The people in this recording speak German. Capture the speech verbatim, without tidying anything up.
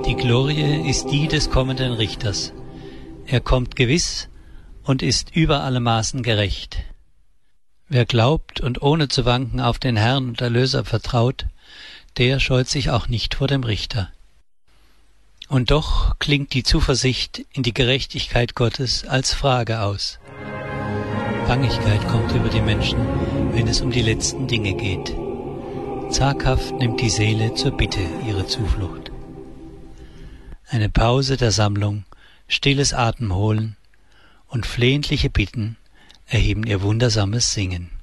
Die Glorie ist die des kommenden Richters. Er kommt gewiss und ist über alle Maßen gerecht. Wer glaubt und ohne zu wanken auf den Herrn und Erlöser vertraut, der scheut sich auch nicht vor dem Richter. Und doch klingt die Zuversicht in die Gerechtigkeit Gottes als Frage aus. Bangigkeit kommt über die Menschen, wenn es um die letzten Dinge geht. Zaghaft nimmt die Seele zur Bitte ihre Zuflucht. Eine Pause der Sammlung, stilles Atemholen und flehentliche Bitten erheben ihr wundersames Singen.